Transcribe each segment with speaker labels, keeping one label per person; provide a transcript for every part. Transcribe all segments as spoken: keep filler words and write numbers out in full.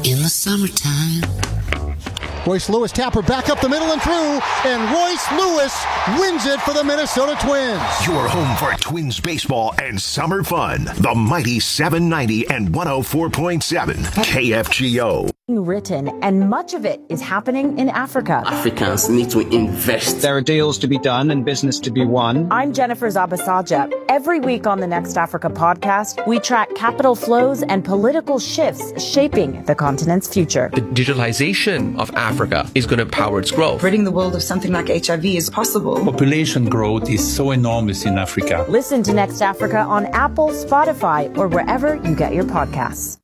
Speaker 1: in the summertime.
Speaker 2: Royce Lewis tapper back up the middle and through, and Royce Lewis wins it for the Minnesota Twins.
Speaker 3: Your home for Twins baseball and summer fun. The mighty seven ninety and one oh four point seven K F G O.
Speaker 4: Written, and much of it is happening in Africa.
Speaker 5: Africans need to invest.
Speaker 6: There are deals to be done and business to be won.
Speaker 4: I'm Jennifer Zabasaja. Every week on the Next Africa podcast, we track capital flows and political shifts shaping the continent's future.
Speaker 7: The digitalization of Africa is going to power its growth.
Speaker 8: Ridding the world of something like H I V is possible.
Speaker 9: Population growth is so enormous in Africa.
Speaker 4: Listen to Next Africa on Apple, Spotify, or wherever you get your podcasts.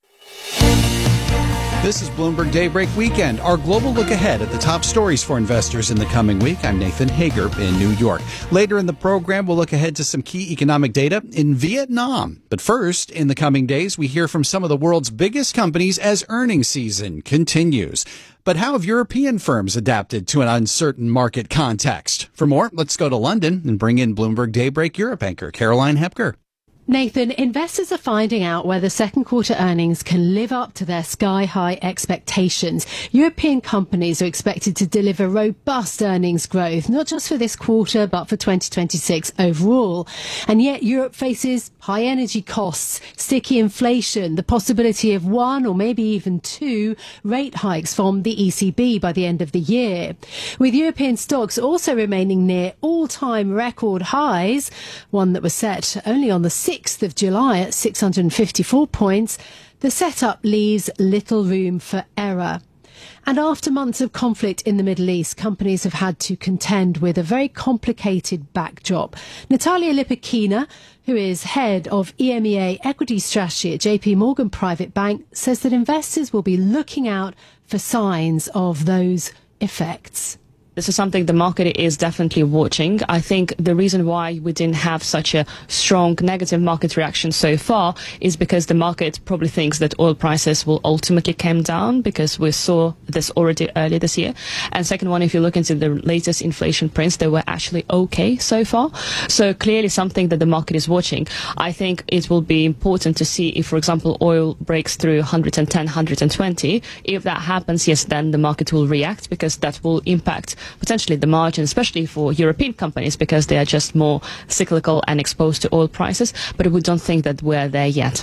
Speaker 10: This is Bloomberg Daybreak Weekend, our global look ahead at the top stories for investors in the coming week. I'm Nathan Hager in New York. Later in the program, we'll look ahead to some key economic data in Vietnam. But first, in the coming days, we hear from some of the world's biggest companies as earnings season continues. But how have European firms adapted to an uncertain market context? For more, let's go to London and bring in Bloomberg Daybreak Europe anchor Caroline Hepker.
Speaker 11: Nathan, investors are finding out whether second quarter earnings can live up to their sky-high expectations. European companies are expected to deliver robust earnings growth, not just for this quarter, but for twenty twenty-six overall. And yet Europe faces high energy costs, sticky inflation, the possibility of one or maybe even two rate hikes from the E C B by the end of the year. With European stocks also remaining near all-time record highs, one that was set only on the sixth of July at six hundred fifty-four points, the setup leaves little room for error. And after months of conflict in the Middle East, companies have had to contend with a very complicated backdrop. Natalia Lipakina, who is head of E M E A equity strategy at J P Morgan Private Bank, says that investors will be looking out for signs of those effects.
Speaker 12: This is something the market is definitely watching. I think the reason why we didn't have such a strong negative market reaction so far is because the market probably thinks that oil prices will ultimately come down, because we saw this already earlier this year. And second one, if you look into the latest inflation prints, they were actually okay so far. So clearly something that the market is watching. I think it will be important to see if, for example, oil breaks through one hundred ten, one hundred twenty. If that happens, yes, then the market will react, because that will impact potentially the margin, especially for European companies, because they are just more cyclical and exposed to oil prices. But we don't think that we're there yet.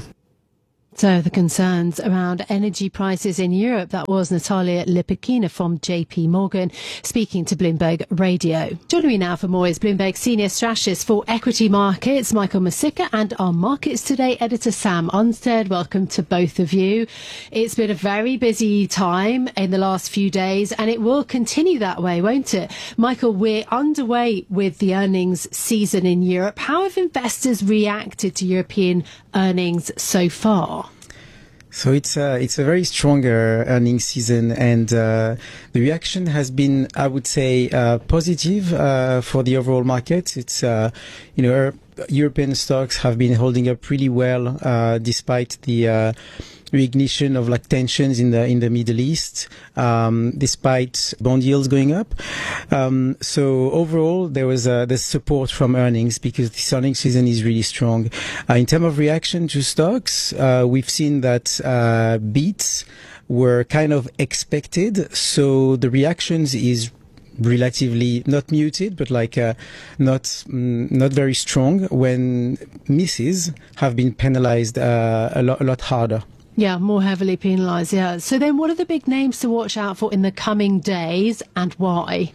Speaker 11: So the concerns around energy prices in Europe, that was Natalia Lipakina from J P Morgan speaking to Bloomberg Radio. Joining me now for more is Bloomberg Senior Strategist for Equity Markets, Michael Masika, and our Markets Today editor, Sam Onstead. Welcome to both of you. It's been a very busy time in the last few days, and it will continue that way, won't it? Michael, we're underway with the earnings season in Europe. How have investors reacted to European earnings so far?
Speaker 13: So it's a, it's a very strong uh, earnings season, and uh, the reaction has been, I would say, uh, positive uh, for the overall market. It's, uh, you know, European stocks have been holding up pretty well uh, despite the uh, reignition of like tensions in the in the Middle East, um, despite bond yields going up. Um, so overall, there was uh, the support from earnings, because this earnings season is really strong. Uh, in terms of reaction to stocks, uh, we've seen that uh, beats were kind of expected. So the reactions is relatively not muted, but like uh, not mm, not very strong, when misses have been penalized uh, a lot a lot harder.
Speaker 11: Yeah, more heavily penalised, yeah. So then what are the big names to watch out for in the coming days, and why?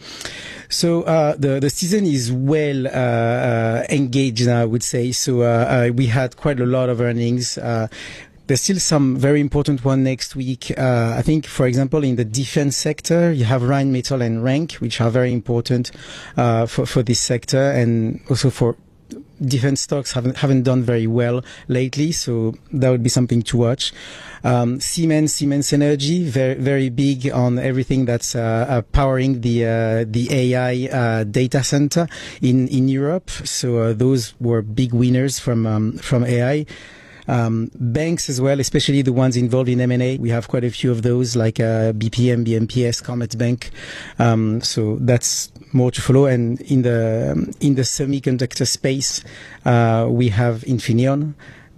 Speaker 13: So uh, the the season is well uh, uh, engaged, I would say. So uh, uh, we had quite a lot of earnings. Uh, There's still some very important one next week. Uh, I think, for example, in the defense sector, you have Rheinmetall and Rank, which are very important uh, for for this sector, and also for defense stocks haven't haven't done very well lately, so that would be something to watch. Um, Siemens, Siemens Energy, very very big on everything that's uh, uh, powering the uh, the A I uh, data center in in Europe. So uh, those were big winners from um, from A I. Um, banks as well, especially the ones involved in M and A. We have quite a few of those, like uh, B P M, B M P S, Commerzbank. Um, so that's more to follow. And in the in the semiconductor space, uh, we have Infineon,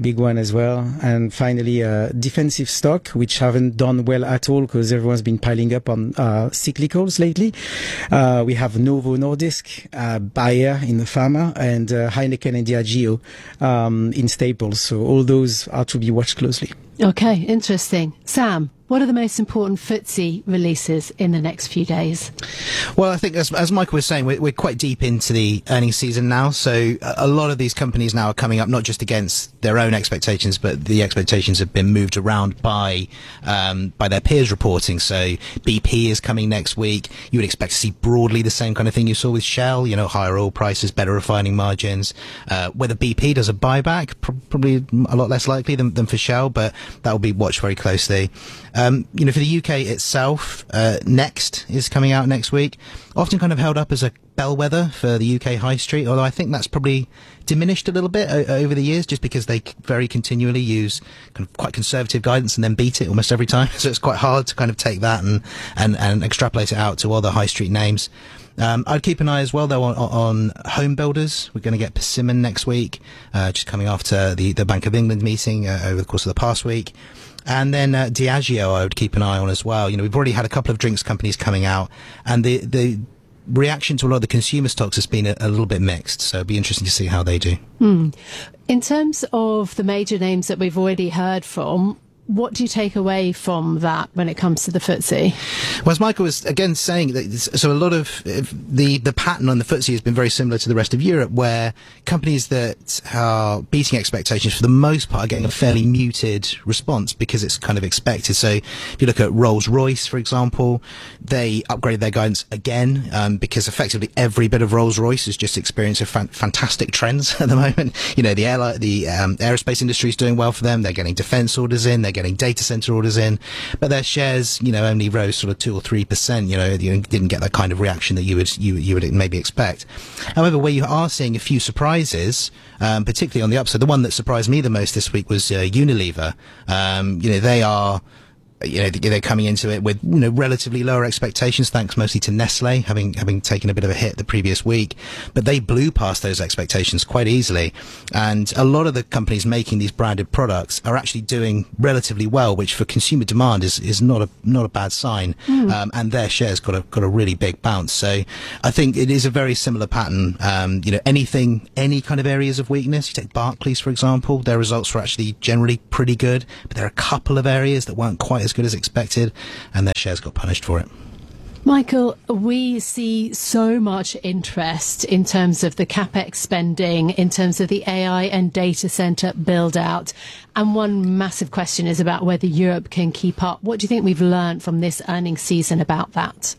Speaker 13: big one as well. And finally, uh, defensive stock, which haven't done well at all because everyone's been piling up on uh, cyclicals lately. Uh, we have Novo Nordisk, uh, Bayer in the pharma, and uh, Heineken and Diageo um, in staples. So all those are to be watched closely.
Speaker 11: Okay, interesting. Sam, what are the most important F T S E releases in the next few days?
Speaker 1: Well, I think as, as Michael was saying, we're, we're quite deep into the earnings season now. So a lot of these companies now are coming up not just against their own expectations, but the expectations have been moved around by um, by their peers reporting. So B P is coming next week. You would expect to see broadly the same kind of thing you saw with Shell, you know, higher oil prices, better refining margins. Uh, whether B P does a buyback, pr- probably a lot less likely than, than for Shell, but that will be watched very closely. Um, you know, for the U K itself, uh, Next is coming out next week. Often kind of held up as a bellwether for the U K high street, although I think that's probably diminished a little bit o- over the years just because they very continually use kind of quite conservative guidance and then beat it almost every time. So it's quite hard to kind of take that and, and, and extrapolate it out to other high street names. Um, I'd keep an eye as well, though, on, on home builders. We're going to get Persimmon next week, uh, just coming after the, the Bank of England meeting uh, over the course of the past week. And then uh, Diageo I would keep an eye on as well. You know, we've already had a couple of drinks companies coming out, and the the reaction to a lot of the consumer stocks has been a, a little bit mixed. So it'll be interesting to see how they do.
Speaker 11: Mm. In terms of the major names that we've already heard from, what do you take away from that when it comes to the F T S E?
Speaker 1: Well, as Michael was again saying, that so a lot of the the pattern on the F T S E has been very similar to the rest of Europe, where companies that are beating expectations for the most part are getting a fairly muted response because it's kind of expected. So if you look at Rolls-Royce, for example, they upgraded their guidance again um, because effectively every bit of Rolls-Royce is just experiencing fan- fantastic trends at the moment. You know, the air, the um, aerospace industry is doing well for them. They're getting defence orders in. They're getting data center orders in, but their shares, you know, only rose sort of two or three percent. You know, you didn't get that kind of reaction that you would you you would maybe expect. However, where you are seeing a few surprises, um, particularly on the upside, the one that surprised me the most this week was uh, Unilever. Um, you know, they are. You know, they're coming into it with, you know, relatively lower expectations, thanks mostly to Nestle having having taken a bit of a hit the previous week. But they blew past those expectations quite easily. And a lot of the companies making these branded products are actually doing relatively well, which for consumer demand is, is not a not a bad sign. Mm. Um, and their shares got a got a really big bounce. So I think it is a very similar pattern. Um, you know, anything, any kind of areas of weakness. You take Barclays, for example, their results were actually generally pretty good, but there are a couple of areas that weren't quite as good as expected, and their shares got punished for it.
Speaker 11: Michael, we see so much interest in terms of the capex spending, in terms of the A I and data center build out. And one massive question is about whether Europe can keep up. What do you think we've learned from this earnings season about that?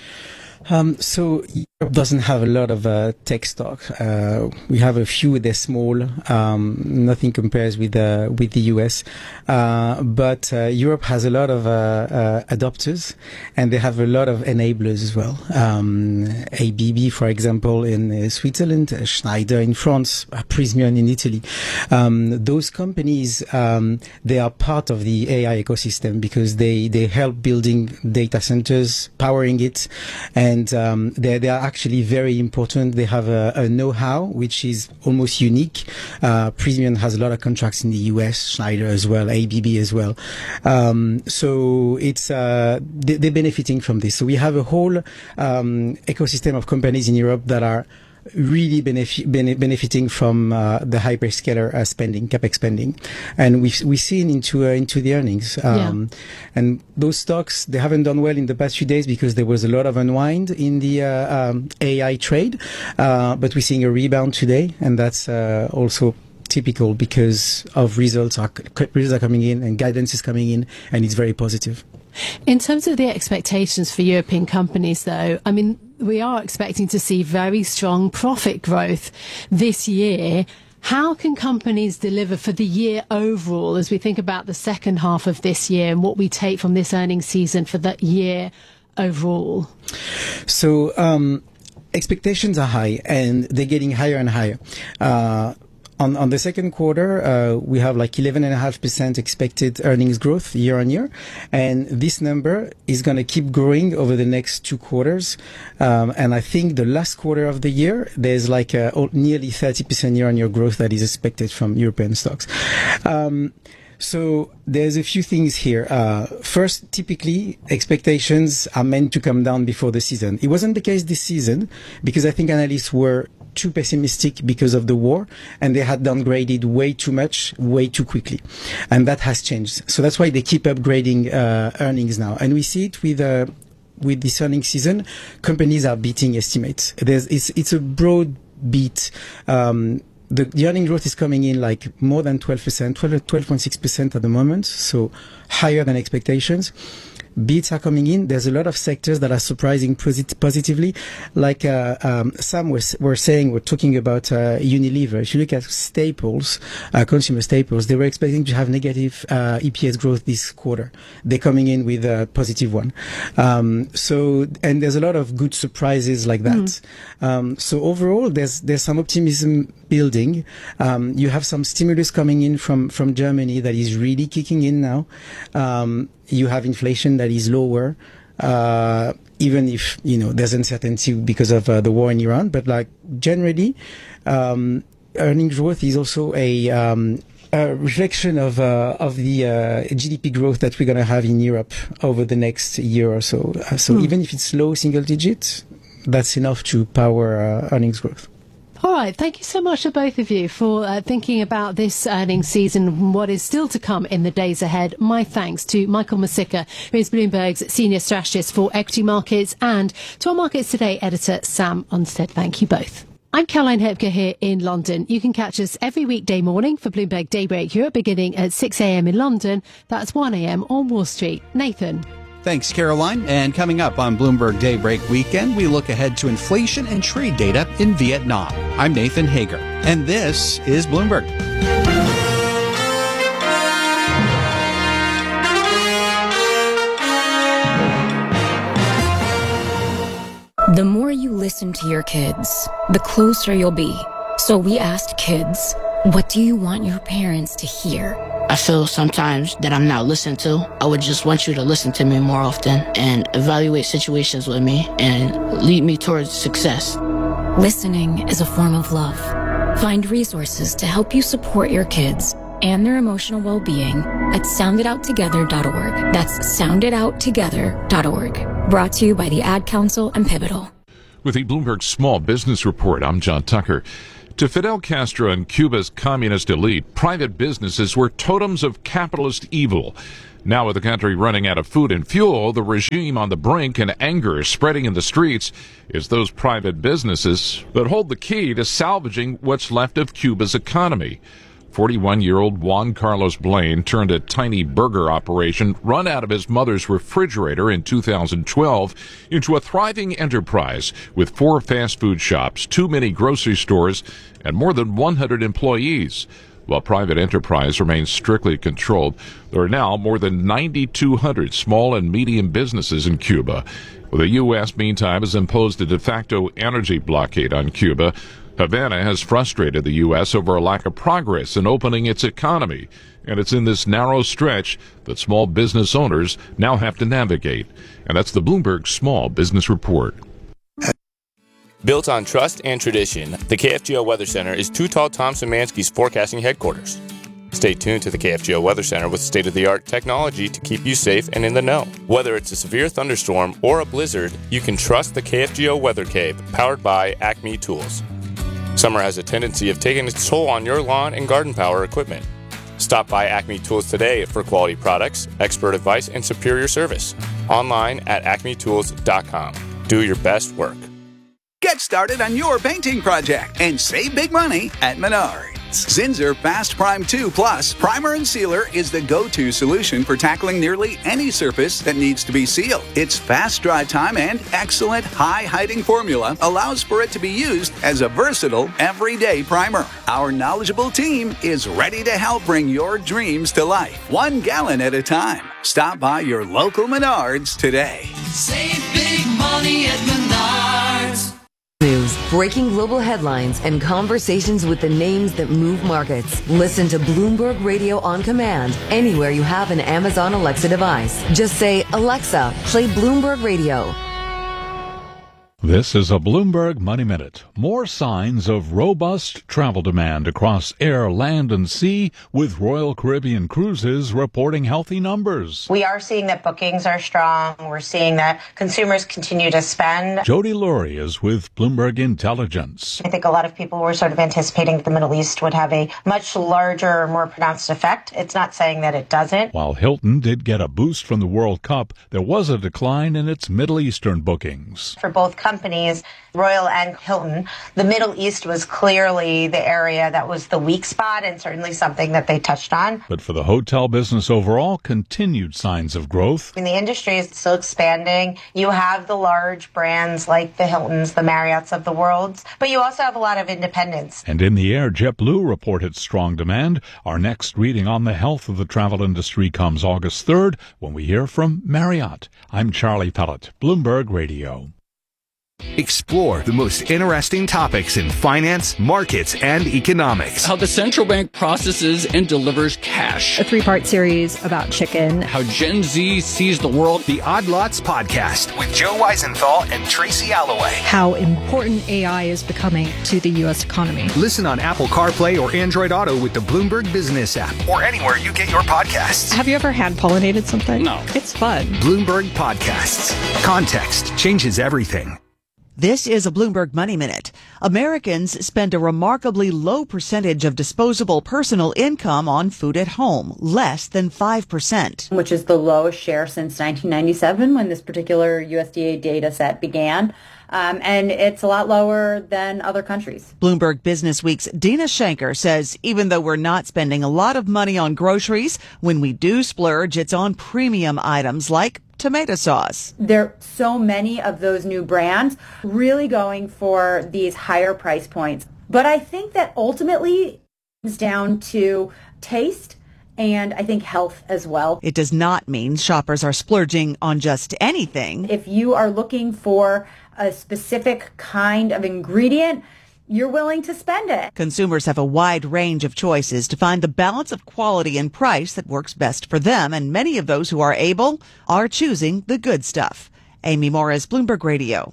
Speaker 13: Um, so Europe doesn't have a lot of uh, tech stock. Uh, we have a few. They're small. Um, nothing compares with uh, with the U S. Uh, but uh, Europe has a lot of uh, uh, adopters, and they have a lot of enablers as well. Um, A B B, for example, in uh, Switzerland, uh, Schneider in France, uh, Prysmian in Italy. Um, those companies, um, they are part of the A I ecosystem because they they help building data centers, powering it, and And um, they they are actually very important. They have a, a know-how which is almost unique. Uh, Prysmian has a lot of contracts in the U S, Schneider as well, A B B as well. Um, so it's uh, they, they're benefiting from this. So we have a whole um, ecosystem of companies in Europe that are really benef- bene- benefiting from uh, the hyperscaler uh, spending, capex spending, and we've we've seen into uh, into the earnings. Um, yeah. And those stocks, they haven't done well in the past few days because there was a lot of unwind in the uh, um, A I trade, uh, but we're seeing a rebound today, and that's uh, also typical because of results are results are coming in and guidance is coming in, and it's very positive.
Speaker 11: In terms of the expectations for European companies, though, I mean, we are expecting to see very strong profit growth this year. How can companies deliver for the year overall as we think about the second half of this year and what we take from this earnings season for the year overall?
Speaker 13: So, um, expectations are high and they're getting higher and higher. Uh, on, on the second quarter, uh, we have like eleven point five percent expected earnings growth year on year. And this number is going to keep growing over the next two quarters. Um, and I think the last quarter of the year, there's like a, nearly thirty percent year on year growth that is expected from European stocks. Um, So there's a few things here. Uh, first, typically expectations are meant to come down before the season. It wasn't the case this season because I think analysts were too pessimistic because of the war and they had downgraded way too much, way too quickly. And that has changed. So that's why they keep upgrading uh, earnings now. And we see it with uh, with this earnings season. Companies are beating estimates. There's, it's, it's a broad beat. Um, The, the earning growth is coming in like more than twelve percent, twelve point six percent at the moment, so higher than expectations. Beats are coming in. There's a lot of sectors that are surprising posit- positively. Like uh, um, Sam was were saying, we're talking about uh, Unilever. If you look at staples, uh, consumer staples, they were expecting to have negative uh, E P S growth this quarter. They're coming in with a positive one. Um, so, and there's a lot of good surprises like that. Mm. Um, so overall, there's there's some optimism building. Um, you have some stimulus coming in from from Germany that is really kicking in now. Um, You have inflation that is lower, uh, even if, you know, there's uncertainty because of uh, the war in Iran. But like generally, um, earnings growth is also a, um, a reflection of, uh, of the, uh, G D P growth that we're going to have in Europe over the next year or so. Uh, so mm. even if it's low single digits, that's enough to power uh, earnings growth.
Speaker 11: All right. Thank you so much to both of you for uh, thinking about this earnings season and what is still to come in the days ahead. My thanks to Michael Masicka, who is Bloomberg's senior strategist for equity markets, and to our Markets Today editor, Sam Onstead. Thank you both. I'm Caroline Hepker here in London. You can catch us every weekday morning for Bloomberg Daybreak Europe beginning at six a.m. in London. That's one a.m. on Wall Street. Nathan.
Speaker 10: Thanks, Caroline. And coming up on Bloomberg Daybreak Weekend, we look ahead to inflation and trade data in Vietnam. I'm Nathan Hager, and this is Bloomberg.
Speaker 14: The more you listen to your kids, the closer you'll be. So we asked kids, what do you want your parents to hear?
Speaker 15: I feel sometimes that I'm not listened to. I would just want you to listen to me more often and evaluate situations with me and lead me towards success.
Speaker 14: Listening is a form of love. Find resources to help you support your kids and their emotional well-being at sound it out together dot org. That's sound it out together dot org. Brought to you by the Ad Council and Pivotal.
Speaker 16: With the Bloomberg Small Business Report, I'm John Tucker. To Fidel Castro and Cuba's communist elite, private businesses were totems of capitalist evil. Now, with the country running out of food and fuel, the regime on the brink, and anger spreading in the streets, is those private businesses that hold the key to salvaging what's left of Cuba's economy. forty-one-year-old Juan Carlos Blaine turned a tiny burger operation run out of his mother's refrigerator in two thousand twelve into a thriving enterprise with four fast food shops, two mini grocery stores, and more than one hundred employees. While private enterprise remains strictly controlled, there are now more than nine thousand two hundred small and medium businesses in Cuba. The U S, meantime, has imposed a de facto energy blockade on Cuba. Havana has frustrated the U S over a lack of progress in opening its economy, and it's in this narrow stretch that small business owners now have to navigate. And that's the Bloomberg Small Business Report.
Speaker 17: Built on trust and tradition, the K F G O Weather Center is Too Tall Tom Szymanski's forecasting headquarters. Stay tuned to the K F G O Weather Center with state-of-the-art technology to keep you safe and in the know. Whether it's a severe thunderstorm or a blizzard, you can trust the K F G O Weather Cape, powered by Acme Tools. Summer has a tendency of taking its toll on your lawn and garden power equipment. Stop by Acme Tools today for quality products, expert advice, and superior service. Online at acme tools dot com. Do your best work.
Speaker 18: Get started on your painting project and save big money at Menards. Zinsser Fast Prime two Plus Primer and Sealer is the go-to solution for tackling nearly any surface that needs to be sealed. Its fast dry time and excellent high-hiding formula allows for it to be used as a versatile, everyday primer. Our knowledgeable team is ready to help bring your dreams to life, one gallon at a time. Stop by your local Menards today.
Speaker 19: Save big money at Menards.
Speaker 20: News.
Speaker 19: breaking global headlines, and conversations with the names that move markets. Listen to Bloomberg Radio on command anywhere you have an Amazon Alexa device. Just say, Alexa, play Bloomberg Radio.
Speaker 16: This is a Bloomberg Money Minute. More signs of robust travel demand across air, land, and sea, with Royal Caribbean Cruises reporting healthy numbers.
Speaker 20: We are seeing that bookings are strong. We're seeing that consumers continue to spend.
Speaker 16: Jody Lurie is with Bloomberg Intelligence.
Speaker 20: I think a lot of people were sort of anticipating that the Middle East would have a much larger, more pronounced effect. It's not saying that it doesn't.
Speaker 16: While Hilton did get a boost from the World Cup, there was a decline in its Middle Eastern bookings.
Speaker 20: For both companies, Royal and Hilton, the Middle East was clearly the area that was the weak spot and certainly something that they touched on.
Speaker 16: But for the hotel business overall, continued signs of growth.
Speaker 20: I mean, the industry is still expanding. You have the large brands like the Hiltons, the Marriotts of the world, but you also have a lot of independents.
Speaker 16: And in the air, JetBlue reported strong demand. Our next reading on the health of the travel industry comes August third when we hear from Marriott. I'm Charlie Pellet, Bloomberg Radio.
Speaker 21: Explore the most interesting topics in finance, markets, and economics.
Speaker 22: How the central bank processes and delivers cash.
Speaker 23: A three-part series about chicken.
Speaker 22: How Gen Z sees the world.
Speaker 21: The Odd Lots Podcast with Joe Weisenthal and Tracy Alloway.
Speaker 23: How important A I is becoming to the U S economy.
Speaker 21: Listen on Apple CarPlay or Android Auto with the Bloomberg Business app or anywhere you get your podcasts.
Speaker 23: Have you ever hand-pollinated something?
Speaker 22: No.
Speaker 23: It's fun.
Speaker 21: Bloomberg Podcasts. Context changes everything.
Speaker 24: This is a Bloomberg Money Minute. Americans spend a remarkably low percentage of disposable personal income on food at home, less than five percent.
Speaker 25: Which is the lowest share since nineteen ninety-seven when this particular U S D A data set began. Um, and it's a lot lower than other countries.
Speaker 24: Bloomberg Business Week's Dina Shanker says even though we're not spending a lot of money on groceries, when we do splurge, it's on premium items like tomato sauce.
Speaker 25: There are so many of those new brands really going for these higher price points. But I think that ultimately it comes down to taste and I think health as well.
Speaker 24: It does not mean shoppers are splurging on just anything.
Speaker 25: If you are looking for a specific kind of ingredient, you're willing to spend it.
Speaker 24: Consumers have a wide range of choices to find the balance of quality and price that works best for them, and many of those who are able are choosing the good stuff. Amy Morris, Bloomberg Radio.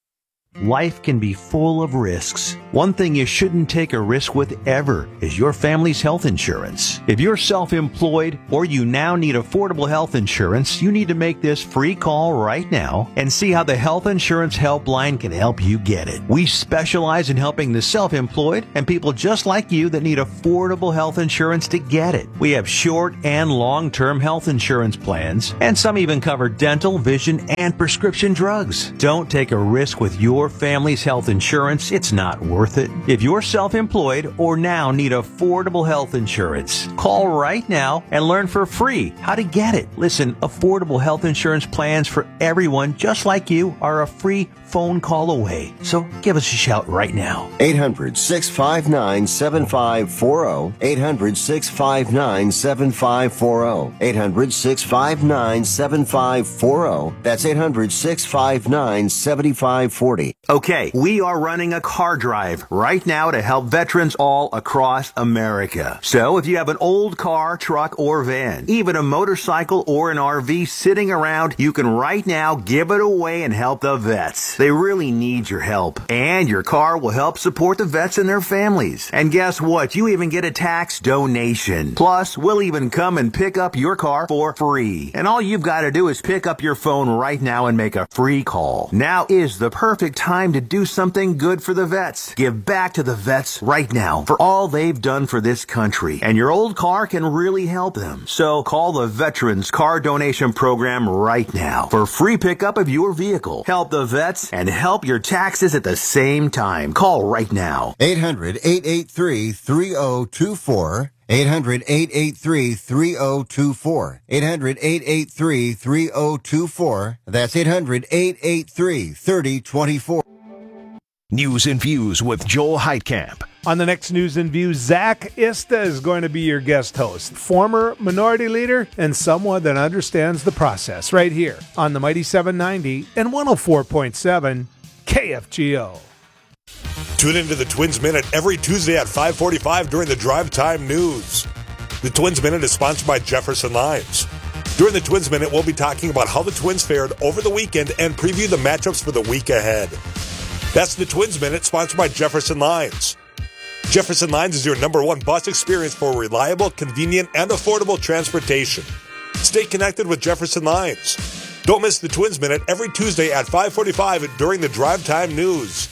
Speaker 26: Life can be full of risks. One thing you shouldn't take a risk with ever is your family's health insurance. If you're self-employed or you now need affordable health insurance, you need to make this free call right now and see how the Health Insurance Helpline can help you get it. We specialize in helping the self-employed and people just like you that need affordable health insurance to get it. We have short and long-term health insurance plans, and some even cover dental, vision, and prescription drugs. Don't take a risk with your family's health insurance. It's not worth it. If you're self-employed or now need affordable health insurance, call right now and learn for free how to get it. Listen, affordable health insurance plans for everyone just like you are a free phone call away. So give us a shout right now.
Speaker 27: eight hundred, six five nine, seven five four zero. eight hundred, six five nine, seven five four zero. eight hundred, six five nine, seven five four zero. That's eight hundred, six five nine, seven five four zero.
Speaker 26: Okay, we are running a car drive right now to help veterans all across America. So if you have an old car, truck, or van, even a motorcycle or an R V sitting around, you can right now give it away and help the vets. They really need your help. And your car will help support the vets and their families. And guess what? You even get a tax donation. Plus, we'll even come and pick up your car for free. And all you've got to do is pick up your phone right now and make a free call. Now is the perfect time to do something good for the vets. Give back to the vets right now for all they've done for this country. And your old car can really help them. So call the Veterans Car Donation Program right now for free pickup of your vehicle. Help the vets and help your taxes at the same time. Call right now.
Speaker 27: eight hundred, eight eight three, three zero two four. eight hundred, eight eight three, three zero two four. eight hundred, eight eight three, three zero two four. That's eight hundred, eight eight three, three zero two four.
Speaker 3: News and Views with Joel Heitkamp.
Speaker 28: On the next News and Views, Zach Ista is going to be your guest host. Former minority leader and someone that understands the process right here on the Mighty seven ninety and one oh four point seven K F G O.
Speaker 2: Tune into the Twins Minute every Tuesday at five forty-five during the Drive Time News. The Twins Minute is sponsored by Jefferson Lines. During the Twins Minute, we'll be talking about how the Twins fared over the weekend and preview the matchups for the week ahead. That's the Twins Minute, sponsored by Jefferson Lines. Jefferson Lines is your number one bus experience for reliable, convenient, and affordable transportation. Stay connected with Jefferson Lines. Don't miss the Twins Minute every Tuesday at five forty-five during the Drive Time News.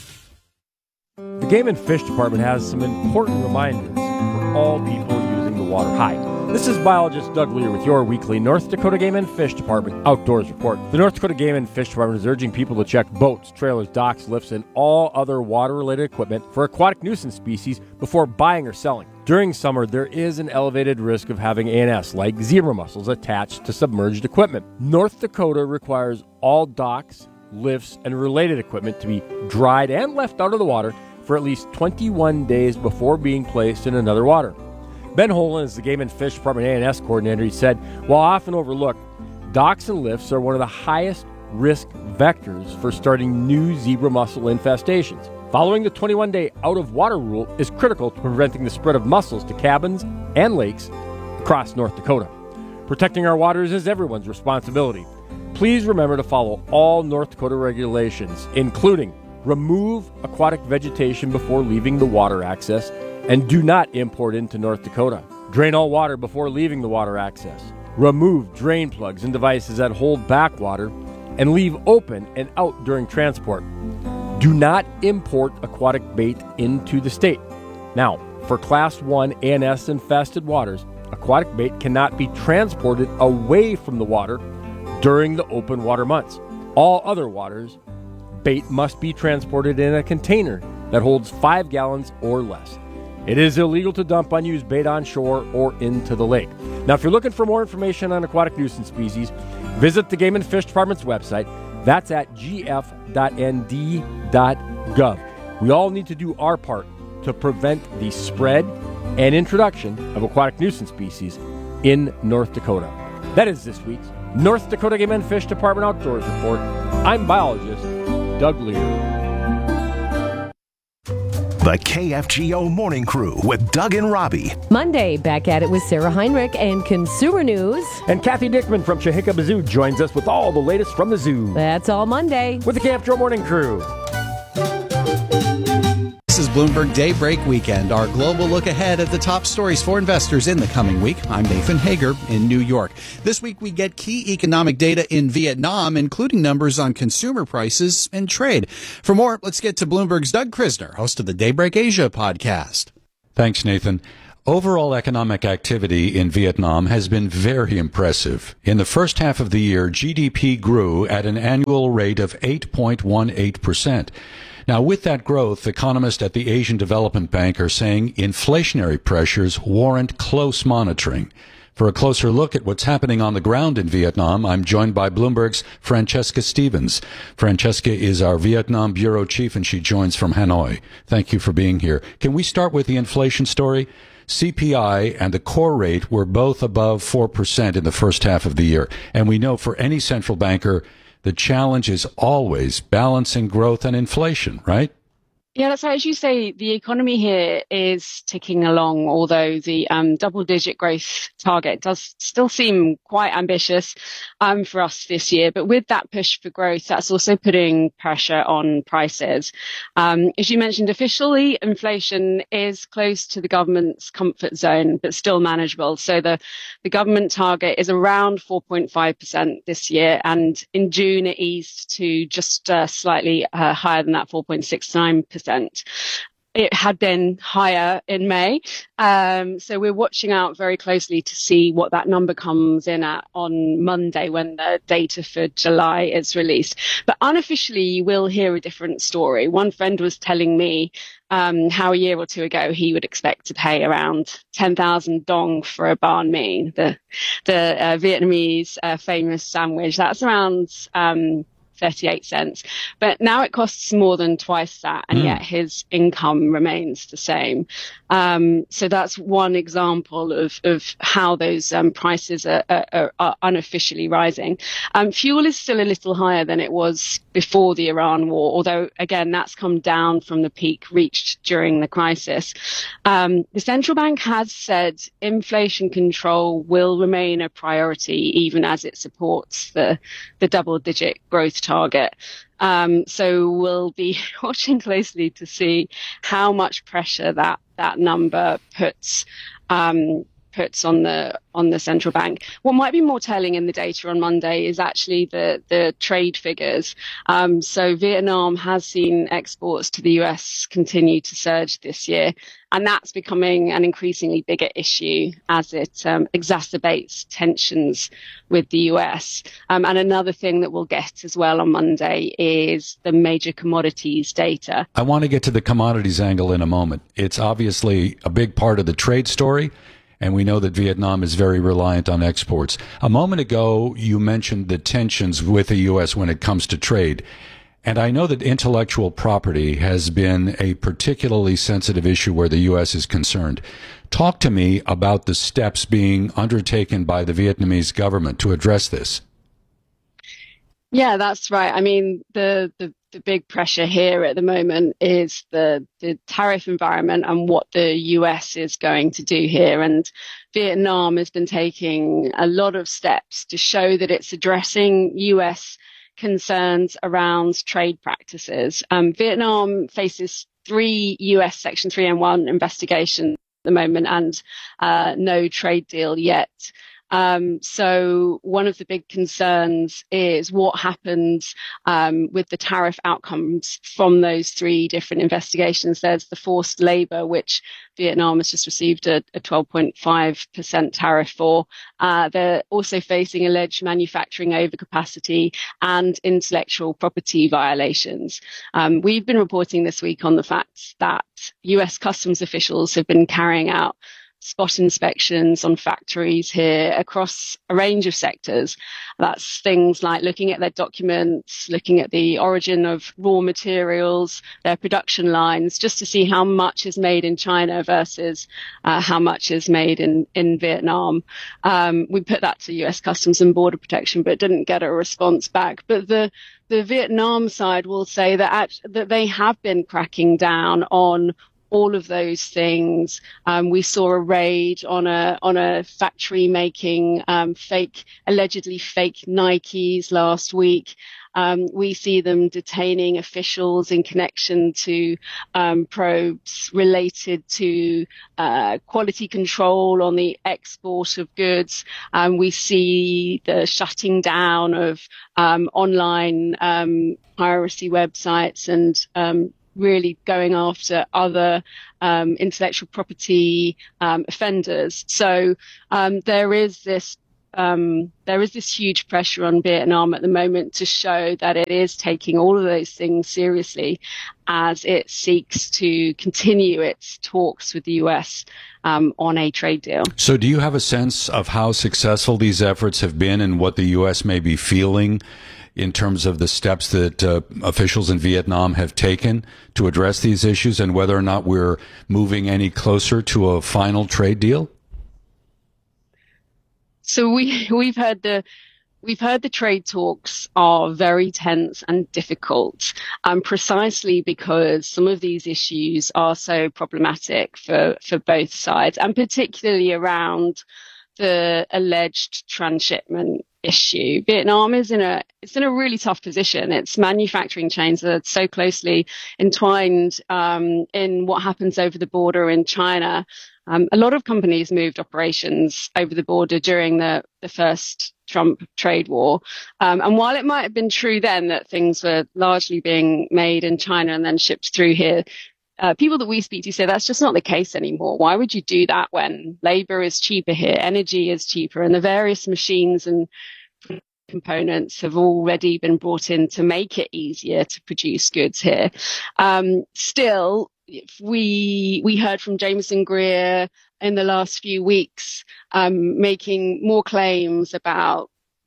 Speaker 4: The Game and Fish Department has some important reminders for all people using the water. Hi, this is biologist Doug Lear with your weekly North Dakota Game and Fish Department Outdoors Report. The North Dakota Game and Fish Department is urging people to check boats, trailers, docks, lifts, and all other water-related equipment for aquatic nuisance species before buying or selling. During summer, there is an elevated risk of having A N S, like zebra mussels, attached to submerged equipment. North Dakota requires all docks, lifts, and related equipment to be dried and left out of the water for at least twenty-one days before being placed in another water. Ben Holan is the Game and Fish Department A N S coordinator. He said, while often overlooked, docks and lifts are one of the highest risk vectors for starting new zebra mussel infestations. Following the twenty-one day out-of-water rule is critical to preventing the spread of mussels to cabins and lakes across North Dakota. Protecting our waters is everyone's responsibility. Please remember to follow all North Dakota regulations, including remove aquatic vegetation before leaving the water access, and do not import into North Dakota. Drain all water before leaving the water access. Remove drain plugs and devices that hold back water, and leave open and out during transport. Do not import aquatic bait into the state. Now, for Class one A N S infested waters, aquatic bait cannot be transported away from the water during the open water months. All other waters, bait must be transported in a container that holds five gallons or less. It is illegal to dump unused bait on shore or into the lake. Now, if you're looking for more information on aquatic nuisance species, visit the Game and Fish Department's website. That's at g f dot n d dot gov. We all need to do our part to prevent the spread and introduction of aquatic nuisance species in North Dakota. That is this week's North Dakota Game and Fish Department Outdoors Report. I'm biologist Doug Lear.
Speaker 3: The K F G O Morning Crew with Doug and Robbie.
Speaker 5: Monday, back at it with Sarah Heinrich and Consumer News.
Speaker 4: And Kathy Dickman from Chihikaba Zoo joins us with all the latest from the zoo.
Speaker 5: That's all Monday.
Speaker 4: With the K F G O Morning Crew.
Speaker 10: This is Bloomberg Daybreak Weekend, our global look ahead at the top stories for investors in the coming week. I'm Nathan Hager in New York. This week we get key economic data in Vietnam, including numbers on consumer prices and trade. For more, let's get to Bloomberg's Doug Krisner, host of the Daybreak Asia podcast.
Speaker 6: Thanks, Nathan. Overall economic activity in Vietnam has been very impressive. In the first half of the year, G D P grew at an annual rate of eight point one eight percent. Now, with that growth, economists at the Asian Development Bank are saying inflationary pressures warrant close monitoring. For a closer look at what's happening on the ground in Vietnam, I'm joined by Bloomberg's Francesca Stevens. Francesca is our Vietnam bureau chief, and she joins from Hanoi. Thank you for being here. Can we start with the inflation story? C P I and the core rate were both above four percent in the first half of the year. And we know for any central banker, the challenge is always balancing growth and inflation, right?
Speaker 7: Yeah, that's right. As you say, the economy here is ticking along, although the um, double-digit growth target does still seem quite ambitious um, for us this year. But with that push for growth, that's also putting pressure on prices. Um, as you mentioned, officially, inflation is close to the government's comfort zone, but still manageable. So the, the government target is around four point five percent this year. And in June, it eased to just uh, slightly uh, higher than that, four point six nine percent. It had been higher in May. Um, so we're watching out very closely to see what that number comes in at on Monday when the data for July is released. But unofficially, you will hear a different story. One friend was telling me um, how a year or two ago he would expect to pay around ten thousand dong for a banh mi, the, the uh, Vietnamese uh, famous sandwich. That's around... Um, thirty-eight cents. But now it costs more than twice that, and
Speaker 6: Mm.
Speaker 7: yet his income remains the same. Um, so that's one example of, of how those um, prices are, are, are unofficially rising. Um, fuel is still a little higher than it was before the Iran war, although, again, that's come down from the peak reached during the crisis. Um, the central bank has said inflation control will remain a priority, even as it supports the, the double-digit growth target. Um, so we'll be watching closely to see how much pressure that, that number puts um, puts on the on the central bank. What might be more telling in the data on Monday is actually the the trade figures. Um, so Vietnam has seen exports to the U S continue to surge this year, and that's becoming an increasingly bigger issue as it um, exacerbates tensions with the U S. Um, and another thing that we'll get as well on Monday is the major commodities data.
Speaker 6: I want to get to the commodities angle in a moment. It's obviously a big part of the trade story, and we know that Vietnam is very reliant on exports. A moment ago, you mentioned the tensions with the U S when it comes to trade. And I know that intellectual property has been a particularly sensitive issue where the U S is concerned. Talk to me about the steps being undertaken by the Vietnamese government to address this.
Speaker 7: Yeah, that's right. I mean, the, the, the big pressure here at the moment is the, the tariff environment and what the U S is going to do here. And Vietnam has been taking a lot of steps to show that it's addressing U S concerns around trade practices. Um, Vietnam faces three U S Section three oh one investigations at the moment and uh, no trade deal yet. Um, so one of the big concerns is what happens um, with the tariff outcomes from those three different investigations. There's the forced labor, which Vietnam has just received a, a twelve point five percent tariff for. Uh, they're also facing alleged manufacturing overcapacity and intellectual property violations. Um, we've been reporting this week on the fact that U S customs officials have been carrying out spot inspections on factories here across a range of sectors. That's things like looking at their documents, looking at the origin of raw materials, their production lines, just to see how much is made in China versus uh, how much is made in, in Vietnam. Um, we put that to U S Customs and Border Protection, but didn't get a response back. But the the Vietnam side will say that, act- that they have been cracking down on all of those things. Um, we saw a raid on a on a factory making um, fake, allegedly fake Nikes last week. Um, we see them detaining officials in connection to um, probes related to uh, quality control on the export of goods. Um, we see the shutting down of um, online um, piracy websites and um, really going after other um, intellectual property um, offenders. So um, there is this um, there is this huge pressure on Vietnam at the moment to show that it is taking all of those things seriously as it seeks to continue its talks with the U S um, on a trade deal.
Speaker 6: So do you have a sense of how successful these efforts have been and what the U S may be feeling in terms of the steps that uh, officials in Vietnam have taken to address these issues and whether or not we're moving any closer to a final trade deal?
Speaker 7: So we, we've heard the We've heard the trade talks are very tense and difficult, um, precisely because some of these issues are so problematic for, for both sides, and particularly around the alleged transshipment issue. Vietnam is in a it's in a really tough position. Its manufacturing chains are so closely entwined um, in what happens over the border in China. Um, a lot of companies moved operations over the border during the, the first Trump trade war. Um, and while it might have been true then that things were largely being made in China and then shipped through here, Uh, people that we speak to say that's just not the case anymore. Why would you do that when labor is cheaper here, energy is cheaper, and the various machines and components have already been brought in to make it easier to produce goods here? Um, still, if we we heard from Jameson Greer in the last few weeks um, making more claims about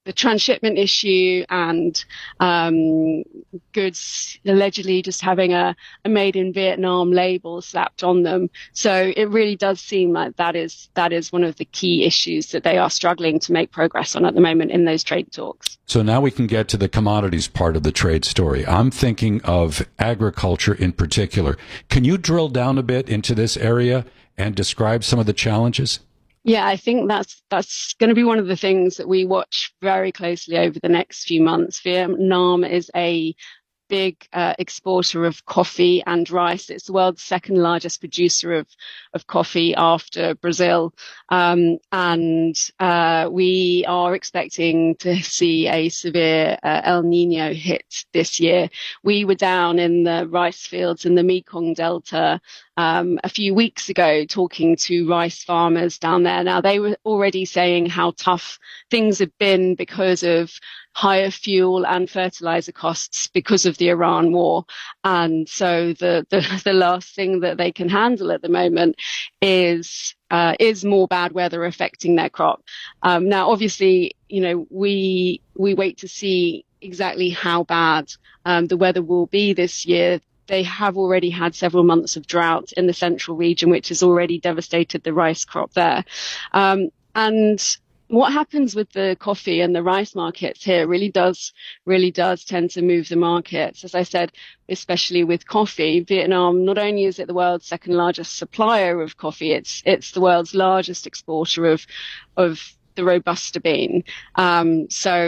Speaker 7: the transshipment issue and um, goods allegedly just having a, a made in Vietnam label slapped on them. So it really does seem like that is that is one of the key issues that they are struggling to make progress on at the moment in those trade talks.
Speaker 6: So now we can get to the commodities part of the trade story. I'm thinking of agriculture in particular. Can you drill down a bit into this area and describe some of the challenges?
Speaker 7: Yeah, I think that's that's going to be one of the things that we watch very closely over the next few months. Vietnam is a big uh, exporter of coffee and rice. It's the world's second largest producer of, of coffee after Brazil. Um, and uh, we are expecting to see a severe uh, El Nino hit this year. We were down in the rice fields in the Mekong Delta um, a few weeks ago talking to rice farmers down there. Now, they were already saying how tough things have been because of higher fuel and fertilizer costs because of the Iran war. And so the, the, the last thing that they can handle at the moment is uh, is more bad weather affecting their crop. Um, now, obviously, you know, we we wait to see exactly how bad um, the weather will be this year. They have already had several months of drought in the central region, which has already devastated the rice crop there. Um, and what happens with the coffee and the rice markets here really does, really does tend to move the markets. As I said, especially with coffee, Vietnam, not only is it the world's second largest supplier of coffee, it's, it's the world's largest exporter of, of the Robusta bean. Um,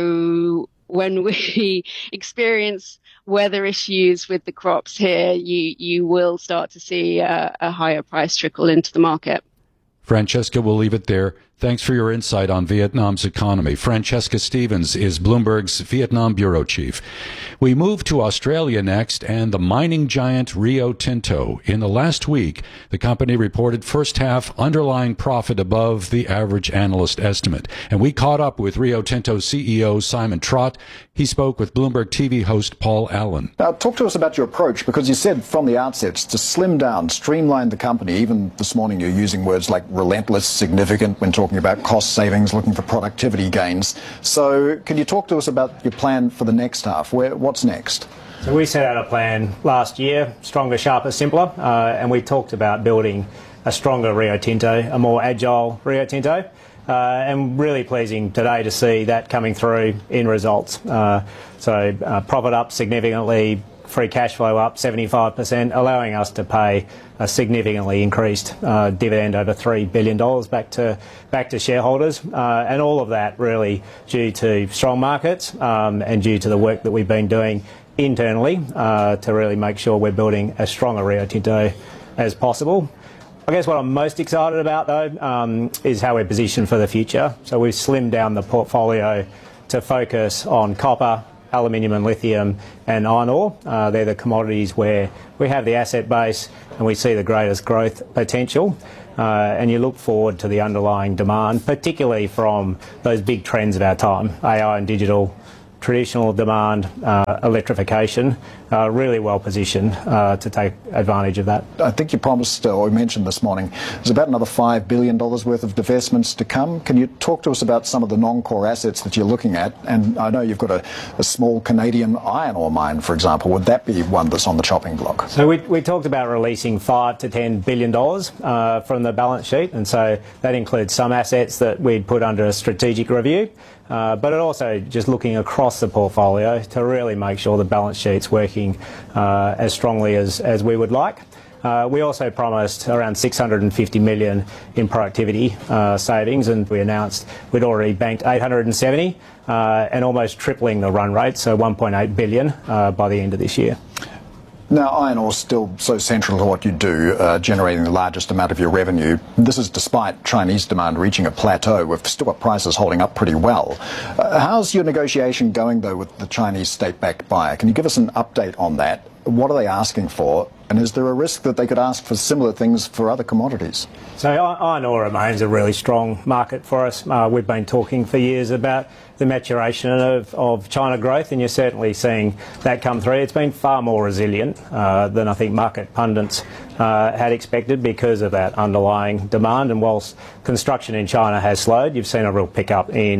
Speaker 7: so when we experience weather issues with the crops here, you, you will start to see a, a higher price trickle into the market.
Speaker 6: Francesca, we'll leave it there. Thanks for your insight on Vietnam's economy. Francesca Stevens is Bloomberg's Vietnam bureau chief. We move to Australia next and the mining giant Rio Tinto. In the last week, the company reported first half underlying profit above the average analyst estimate. And we caught up with Rio Tinto C E O Simon Trott. He spoke with Bloomberg T V host Paul Allen.
Speaker 1: Now, talk to us about your approach, because you said from the outset to slim down, streamline the company. Even this morning you're using words like relentless, significant when talking about cost savings, looking for productivity gains. So can you talk to us about your plan for the next half? Where, what's next?
Speaker 8: So we set out a plan last year, stronger, sharper, simpler, uh, and we talked about building a stronger Rio Tinto, a more agile Rio Tinto. Uh, and really pleasing today to see that coming through in results. Uh, so uh, profit up significantly, free cash flow up seventy-five percent, allowing us to pay a significantly increased uh, dividend over three billion dollars back to back to shareholders. Uh, and all of that really due to strong markets um, and due to the work that we've been doing internally uh, to really make sure we're building as strong a Rio Tinto as possible. I guess what I'm most excited about, though, um, is how we're positioned for the future. So we've slimmed down the portfolio to focus on copper, aluminium and lithium and iron ore. Uh, they're the commodities where we have the asset base and we see the greatest growth potential. Uh, and you look forward to the underlying demand, particularly from those big trends of our time, A I and digital, traditional demand, uh, electrification, uh, really well positioned uh, to take advantage of that.
Speaker 1: I think you promised, or mentioned this morning, there's about another five billion dollars worth of divestments to come. Can you talk to us about some of the non-core assets that you're looking at? And I know you've got a, a small Canadian iron ore mine, for example. Would that be one that's on the chopping block?
Speaker 8: So we, we talked about releasing five to ten billion dollars uh, from the balance sheet, and so that includes some assets that we'd put under a strategic review. Uh, but it also just looking across the portfolio to really make sure the balance sheet's working uh, as strongly as, as we would like. Uh, we also promised around six hundred fifty million dollars in productivity uh, savings, and we announced we'd already banked eight hundred seventy uh, and almost tripling the run rate, so one point eight billion dollars uh, by the end of this year.
Speaker 1: Now, iron ore is still so central to what you do, uh, generating the largest amount of your revenue. This is despite Chinese demand reaching a plateau. We've still got prices holding up pretty well. Uh, how's your negotiation going, though, with the Chinese state-backed buyer? Can you give us an update on that? What are they asking for? And is there a risk that they could ask for similar things for other commodities?
Speaker 8: So iron ore remains a really strong market for us. Uh, we've been talking for years about the maturation of, of China growth, and you're certainly seeing that come through. It's been far more resilient uh, than I think market pundits uh, had expected because of that underlying demand. And whilst construction in China has slowed, you've seen a real pickup in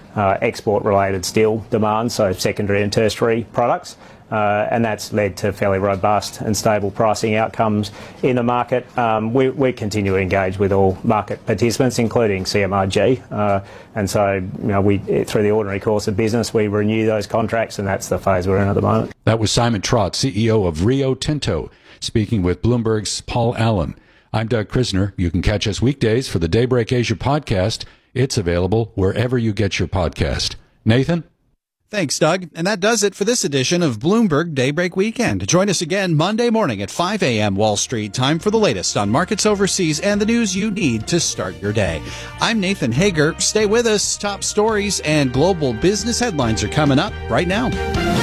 Speaker 8: uh, export-related steel demand, so secondary and tertiary products. Uh, and that's led to fairly robust and stable pricing outcomes in the market. Um, we, we continue to engage with all market participants, including C M R G. Uh, and so, you know, we through the ordinary course of business, we renew those contracts, and that's the phase we're in at the moment.
Speaker 6: That was Simon Trott, C E O of Rio Tinto, speaking with Bloomberg's Paul Allen. I'm Doug Krisner. You can catch us weekdays for the Daybreak Asia podcast. It's available wherever you get your podcast. Nathan?
Speaker 10: Thanks, Doug. And that does it for this edition of Bloomberg Daybreak Weekend. Join us again Monday morning at five a.m. Wall Street time for the latest on markets overseas and the news you need to start your day. I'm Nathan Hager. Stay with us. Top stories and global business headlines are coming up right now.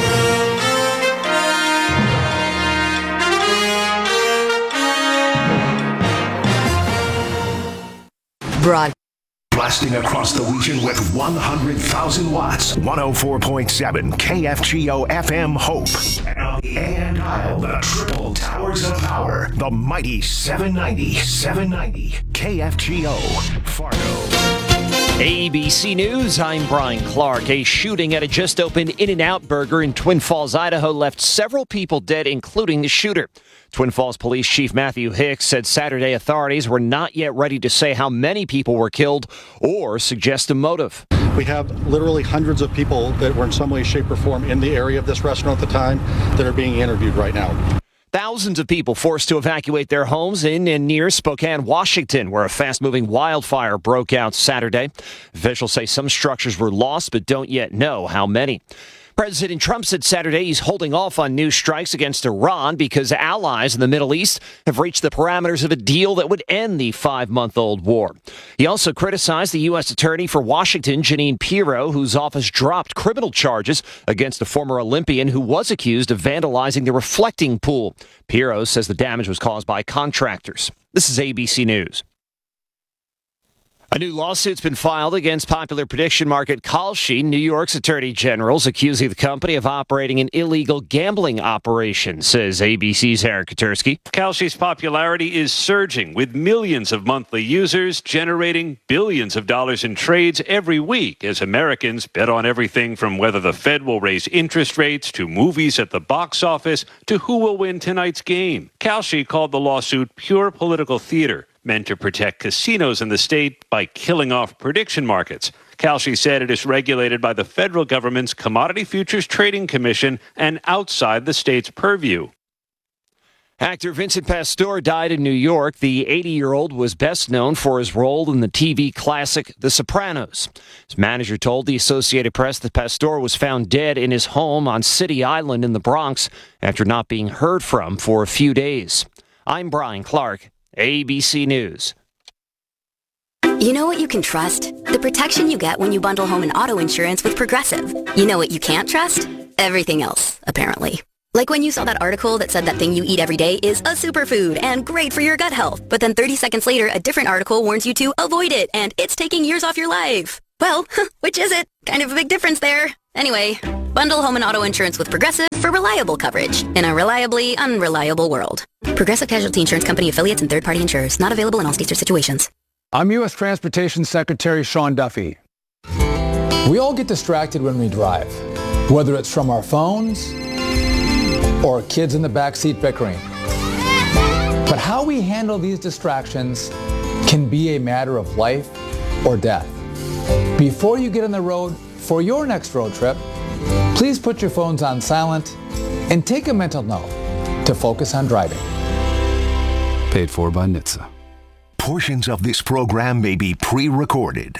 Speaker 19: Broad.
Speaker 3: Blasting across the region with one hundred thousand watts. one oh four point seven K F G O F M Hope. And on the A M dial, the triple towers of power. The mighty seven ninety, seven ninety K F G O Fargo.
Speaker 9: A B C News, I'm Brian Clark. A shooting at a just-opened In-N-Out Burger in Twin Falls, Idaho left several people dead, including the shooter. Twin Falls Police Chief Matthew Hicks said Saturday authorities were not yet ready to say how many people were killed or suggest a motive.
Speaker 11: We have literally hundreds of people that were in some way, shape, or form in the area of this restaurant at the time that are being interviewed right now.
Speaker 9: Thousands of people forced to evacuate their homes in and near Spokane, Washington, where a fast-moving wildfire broke out Saturday. Officials say some structures were lost, but don't yet know how many. President Trump said Saturday he's holding off on new strikes against Iran because allies in the Middle East have reached the parameters of a deal that would end the five-month-old war. He also criticized the U S Attorney for Washington, Jeanine Pirro, whose office dropped criminal charges against a former Olympian who was accused of vandalizing the reflecting pool. Pirro says the damage was caused by contractors. This is A B C News. A new lawsuit's been filed against popular prediction market Kalshi. New York's attorney general's accusing the company of operating an illegal gambling operation, says A B C's Eric Katursky.
Speaker 12: Kalshi's popularity is surging, with millions of monthly users generating billions of dollars in trades every week as Americans bet on everything from whether the Fed will raise interest rates to movies at the box office to who will win tonight's game. Kalshi called the lawsuit pure political theater, meant to protect casinos in the state by killing off prediction markets. Kalshi said it is regulated by the federal government's Commodity Futures Trading Commission and outside the state's purview.
Speaker 9: Actor Vincent Pastore died in New York. The eighty-year-old was best known for his role in the T V classic The Sopranos. His manager told the Associated Press that Pastore was found dead in his home on City Island in the Bronx after not being heard from for a few days. I'm Brian Clark, A B C News.
Speaker 13: You know what you can trust? The protection you get when you bundle home and auto insurance with Progressive. You know what you can't trust? Everything else, apparently. Like when you saw that article that said that thing you eat every day is a superfood and great for your gut health, but then thirty seconds later, a different article warns you to avoid it and it's taking years off your life. Well, which is it? Kind of a big difference there. Anyway, bundle home and auto insurance with Progressive for reliable coverage in a reliably unreliable world. Progressive Casualty Insurance Company affiliates and third-party insurers. Not available in all states or situations.
Speaker 14: I'm U S Transportation Secretary Sean Duffy. We all get distracted when we drive, whether it's from our phones or kids in the backseat bickering. But how we handle these distractions can be a matter of life or death. Before you get on the road for your next road trip, please put your phones on silent and take a mental note to focus on driving.
Speaker 21: Paid for by N H T S A.
Speaker 3: Portions of this program may be pre-recorded.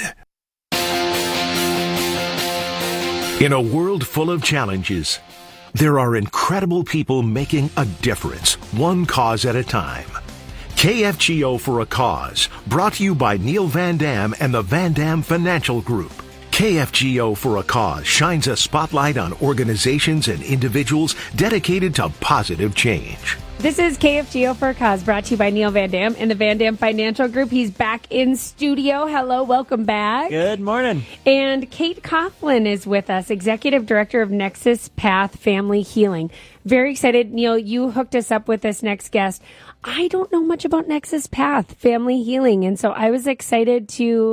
Speaker 3: In a world full of challenges, there are incredible people making a difference, one cause at a time. K F G O for a Cause, brought to you by Neil Van Dam and the Van Dam Financial Group. K F G O for a Cause shines a spotlight on organizations and individuals dedicated to positive change.
Speaker 15: This is K F G O for a Cause, brought to you by Neil Van Dam and the Van Dam Financial Group. He's back in studio. Hello, welcome back.
Speaker 17: Good morning.
Speaker 15: And Kate Coughlin is with us, Executive Director of Nexus Path Family Healing. Very excited. Neil, you hooked us up with this next guest. I don't know much about Nexus Path Family Healing, and so I was excited to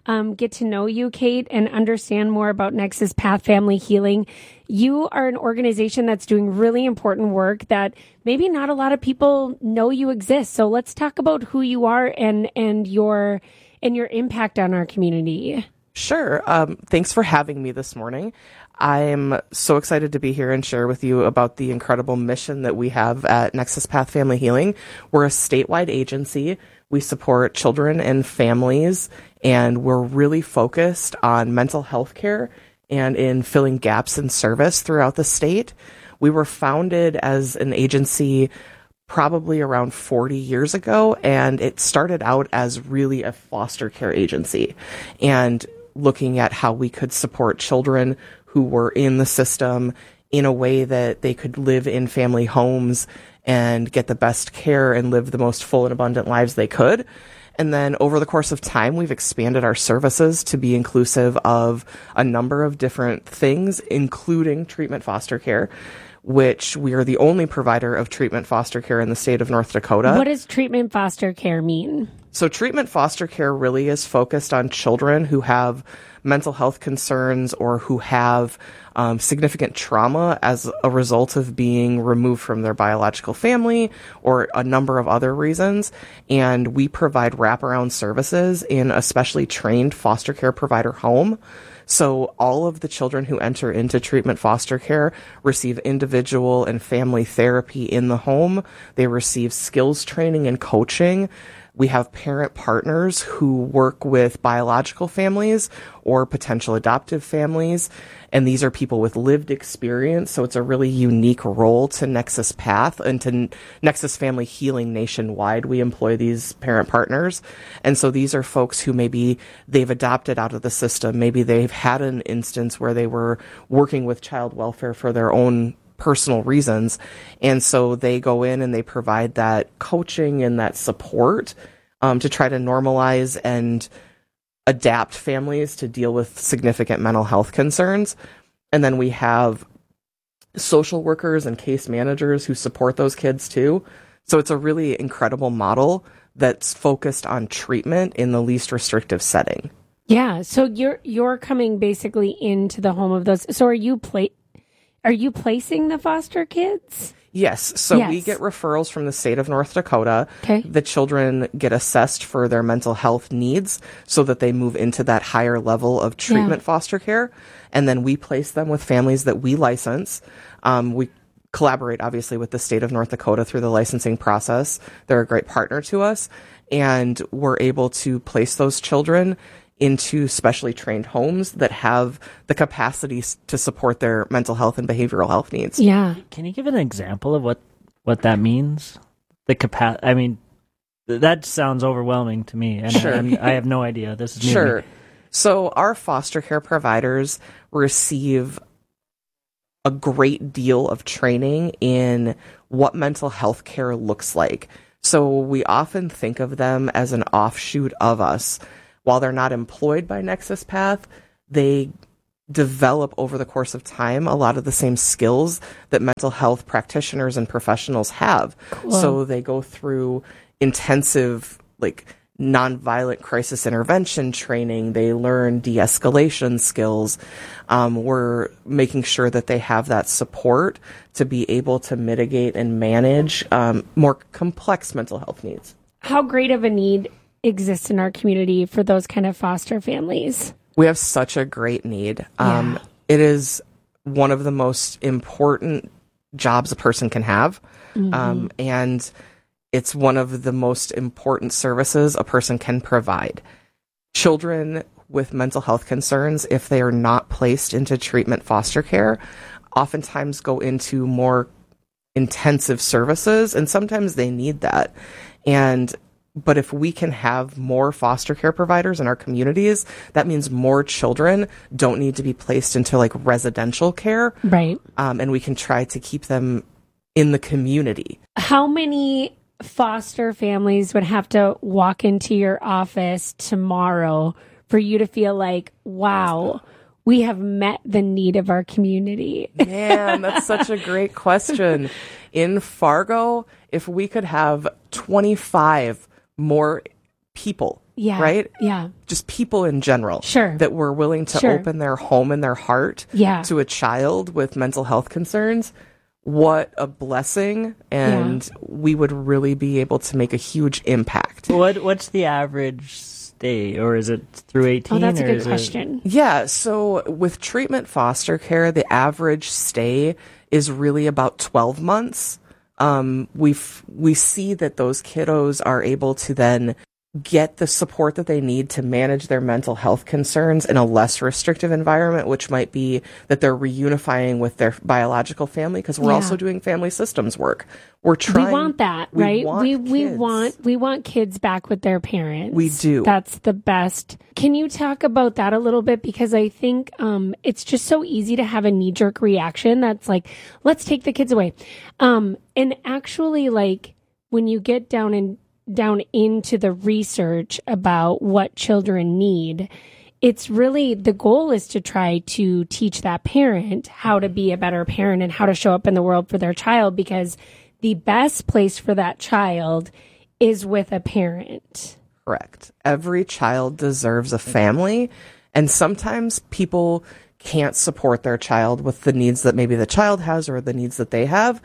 Speaker 15: um, get to know you, Kate, and understand more about Nexus Path Family Healing. You are an organization that's doing really important work that maybe not a lot of people know you exist. So let's talk about who you are and, and your and your impact on our community.
Speaker 16: Sure. Um, thanks for having me this morning. I'm so excited to be here and share with you about the incredible mission that we have at Nexus Path Family Healing. We're a statewide agency. We support children and families, and we're really focused on mental health care and in filling gaps in service throughout the state. We were founded as an agency probably around forty years ago, and it started out as really a foster care agency and looking at how we could support children who were in the system in a way that they could live in family homes and get the best care and live the most full and abundant lives they could. And then over the course of time, we've expanded our services to be inclusive of a number of different things, including treatment foster care, which we are the only provider of treatment foster care in the state of North Dakota.
Speaker 15: What does treatment foster care mean?
Speaker 16: So treatment foster care really is focused on children who have mental health concerns or who have um, significant trauma as a result of being removed from their biological family or a number of other reasons. And we provide wraparound services in a specially trained foster care provider home. So all of the children who enter into treatment foster care receive individual and family therapy in the home. They receive skills training and coaching. We have parent partners who work with biological families or potential adoptive families, and these are people with lived experience, so it's a really unique role to Nexus Path and to Nexus Family Healing nationwide. We employ these parent partners, and so these are folks who maybe they've adopted out of the system, maybe they've had an instance where they were working with child welfare for their own personal reasons. And so they go in and they provide that coaching and that support um, to try to normalize and adapt families to deal with significant mental health concerns. And then we have social workers and case managers who support those kids too. So it's a really incredible model that's focused on treatment in the least restrictive setting.
Speaker 15: Yeah. So you're you're coming basically into the home of those. So are you pla- Are you placing the foster kids?
Speaker 16: Yes. So
Speaker 15: yes.
Speaker 16: we get referrals from the state of North Dakota.
Speaker 15: Okay.
Speaker 16: The children get assessed for their mental health needs so that they move into that higher level of treatment
Speaker 15: Yeah.
Speaker 16: foster care. And then we place them with families that we license. Um, we collaborate, obviously, with the state of North Dakota through the licensing process. They're a great partner to us. And we're able to place those children into specially trained homes that have the capacity s- to support their mental health and behavioral health needs.
Speaker 15: Yeah.
Speaker 17: Can you give an example of what, what that means? The capa- I mean, th- that sounds overwhelming to me, and
Speaker 16: Sure.
Speaker 17: I, I have no idea. This is new to
Speaker 16: Sure.
Speaker 17: me.
Speaker 16: So our foster care providers receive a great deal of training in what mental health care looks like. So we often think of them as an offshoot of us. While they're not employed by Nexus Path, they develop over the course of time a lot of the same skills that mental health practitioners and professionals have.
Speaker 15: Cool.
Speaker 16: So they go through intensive, like, nonviolent crisis intervention training. They learn de-escalation skills. Um, we're making sure that they have that support to be able to mitigate and manage um, more complex mental health needs.
Speaker 15: How great of a need exists in our community for those kind of foster families?
Speaker 16: We have such a great need. Um, it is one of the most important jobs a person can have.
Speaker 15: Mhm.
Speaker 16: Um, and it's one of the most important services a person can provide. Children with mental health concerns, if they are not placed into treatment foster care, oftentimes go into more intensive services, and sometimes they need that. And but if we can have more foster care providers in our communities, that means more children don't need to be placed into like residential care.
Speaker 15: Right.
Speaker 16: Um, and we can try to keep them in the community.
Speaker 15: How many foster families would have to walk into your office tomorrow for you to feel like, wow, we have met the need of our community?
Speaker 16: Man, that's such a great question. In Fargo, if we could have twenty-five more people
Speaker 15: Yeah.
Speaker 16: Right?
Speaker 15: Yeah.
Speaker 16: Just people in general.
Speaker 15: Sure.
Speaker 16: That were willing to
Speaker 15: Sure.
Speaker 16: open their home and their heart
Speaker 15: Yeah.
Speaker 16: to a child with mental health concerns. What a blessing. And
Speaker 15: Yeah.
Speaker 16: we would really be able to make a huge impact.
Speaker 17: What What's the average stay, or is it through eighteen?
Speaker 15: Oh, that's a
Speaker 17: or
Speaker 15: good
Speaker 17: is it-
Speaker 15: question.
Speaker 16: Yeah, so with treatment foster care, the average stay is really about twelve months. Um, we we see that those kiddos are able to then get the support that they need to manage their mental health concerns in a less restrictive environment, which might be that they're reunifying with their biological family, because we're
Speaker 15: Yeah.
Speaker 16: also doing family systems work. We're trying.
Speaker 15: We want that,
Speaker 16: we
Speaker 15: right?
Speaker 16: want
Speaker 15: we we
Speaker 16: kids.
Speaker 15: want we want kids back with their parents.
Speaker 16: We do.
Speaker 15: That's the best. Can you talk about that a little bit, because I think um it's just so easy to have a knee jerk reaction that's like, let's take the kids away. Um and actually, like, when you get down and down into the research about what children need, it's really, the goal is to try to teach that parent how to be a better parent and how to show up in the world for their child, because the best place for that child is with a parent.
Speaker 16: Correct. Every child deserves a family, and sometimes people can't support their child with the needs that maybe the child has or the needs that they have.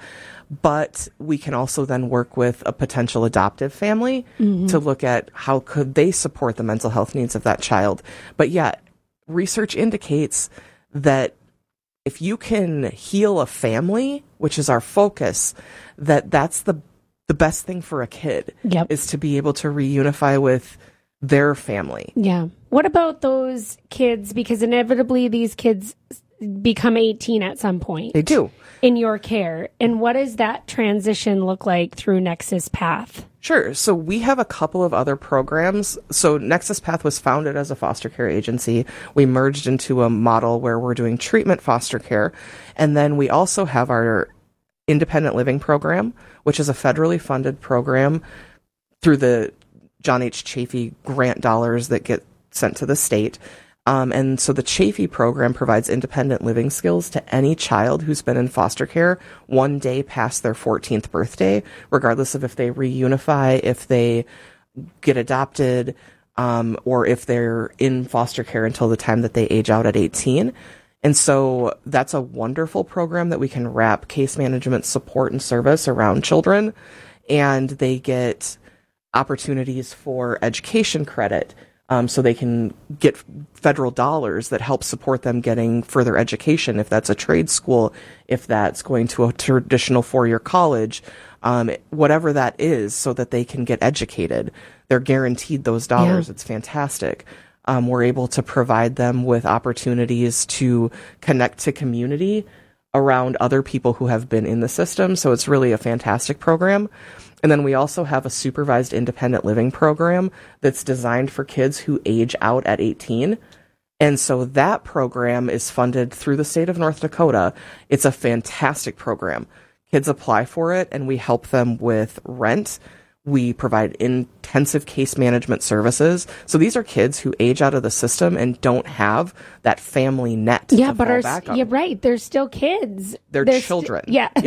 Speaker 16: But we can also then work with a potential adoptive family
Speaker 15: Mhm.
Speaker 16: to look at how could they support the mental health needs of that child. But yeah, research indicates that if you can heal a family, which is our focus, that that's the the best thing for a kid,
Speaker 15: Yep.
Speaker 16: is to be able to reunify with their family.
Speaker 15: Yeah. What about those kids? Because inevitably these kids become eighteen at some point.
Speaker 16: They do.
Speaker 15: In your care. And what does that transition look like through Nexus Path?
Speaker 16: Sure. So we have a couple of other programs. So Nexus Path was founded as a foster care agency. We merged into a model where we're doing treatment foster care. And then we also have our independent living program, which is a federally funded program through the John H. Chafee grant dollars that get sent to the state. Um, and so the Chafee program provides independent living skills to any child who's been in foster care one day past their fourteenth birthday, regardless of if they reunify, if they get adopted, um, or if they're in foster care until the time that they age out at eighteen. And so that's a wonderful program that we can wrap case management support and service around children. And they get opportunities for education credit. Um, so they can get federal dollars that help support them getting further education, if that's a trade school, if that's going to a traditional four-year college, um, whatever that is, so that they can get educated. They're guaranteed those dollars.
Speaker 15: Yeah.
Speaker 16: It's fantastic. Um, we're able to provide them with opportunities to connect to community around other people who have been in the system. So it's really a fantastic program. And then we also have a supervised independent living program that's designed for kids who age out at eighteen. And so that program is funded through the state of North Dakota. It's a fantastic program. Kids apply for it, and we help them with rent. We provide intensive case management services. So these are kids who age out of the system and don't have that family net
Speaker 15: Yeah,
Speaker 16: to
Speaker 15: but
Speaker 16: fall
Speaker 15: are
Speaker 16: back on.
Speaker 15: yeah, right. They're still kids.
Speaker 16: They're
Speaker 15: sti-
Speaker 16: children.
Speaker 15: yeah,